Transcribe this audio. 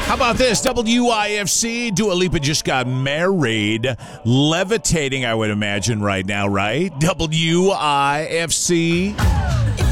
How about this? WIFC, Dua Lipa just got married. Levitating, I would imagine, right now, right? WIFC.